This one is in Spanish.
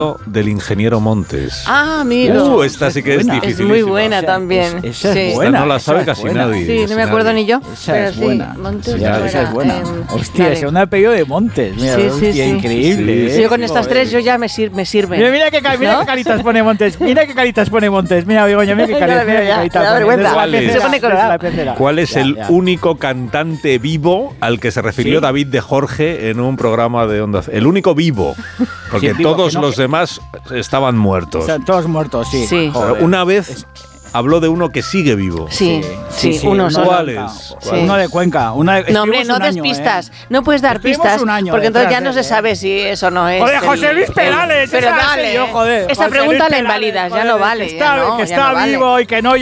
del ingeniero Montes. Ah, amigo. Esta sí que es difícil. Es muy buena también. Esa sí. es buena. Esta no la sabe casi nadie. Sí, no me acuerdo ni yo. Esa pero es buena. Sí, Montes Esa es buena. Hostia, vale. es un apellido de Montes. Mira, Sí, hostia, sí. increíble. Sí, Sí, yo con estas tres yo ya me sirve. Mira qué caritas pone Montes. Mira qué caritas pone Montes. Mira, Begoña, mira qué caritas pone. da vergüenza. Se pone colorado. ¿Cuál es el único cantante vivo al que se refirió David de Jorge en un programa de Onda Cero? El único vivo, porque Sí, vivo, todos que no- los demás estaban muertos. Están todos muertos, sí. Sí. Pero Joder. una vez habló de uno que sigue vivo. Sí, uno uno solo. ¿Cuál de es? Cuenca. Uno de Cuenca. No, hombre, no des pistas. No puedes dar Estuvimos pistas. un año Porque entonces ya detrás no de se él, sabe si eso no es. Joder, José Luis Perales. Pero esa dale. sé yo, joder. Esta José pregunta Luis la Perales, invalidas, ya joder, no vale. Que está, ya no, que ya está no vale. vivo y que no